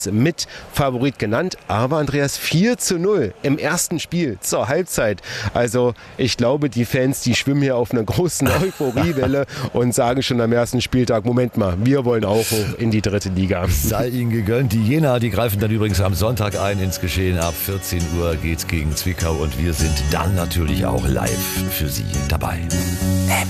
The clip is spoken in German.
mit Favorit genannt, aber Andreas 4:0 im ersten Spiel zur Halbzeit. Also ich glaube, die Fans, die schwimmen hier auf einer großen Euphoriewelle und sagen schon am ersten Spieltag, Moment mal, wir wollen auch hoch in die dritte Liga. Sei ihnen gegönnt. Die Jena, die greifen dann übrigens am Sonntag ein ins Geschehen. Ab 14 Uhr geht's gegen Zwickau und wir sind dann natürlich auch live für Sie dabei.